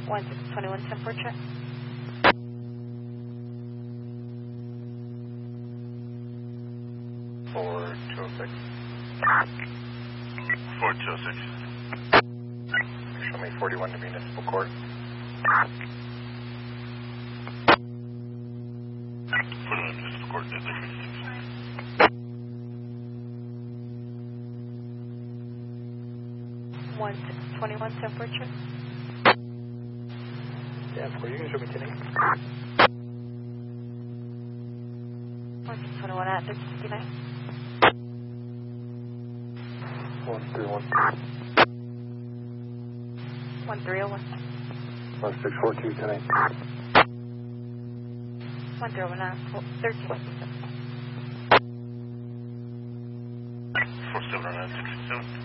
1621 10-4 check. For 206. 4206. Show me 41 to Municipal Court. Put it on Municipal Court, deadly 1621 10-4 check. Yeah, square, you can show me 10-8. 1621 at 1369. 131. 1301. 1642 10-8. 101 at 1367. 47 on 667.